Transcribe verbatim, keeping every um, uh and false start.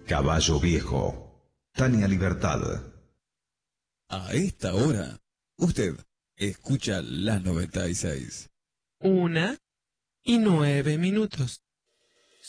Caballo Viejo, Tania Libertad. A esta hora, usted escucha la noventa y seis. Una y nueve minutos.